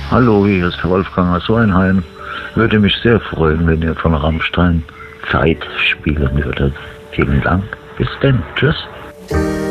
Hallo, hier ist Wolfgang aus Weinheim. Würde mich sehr freuen, wenn ihr von Rammstein Zeit spielen würdet. Vielen Dank. Bis denn. Tschüss.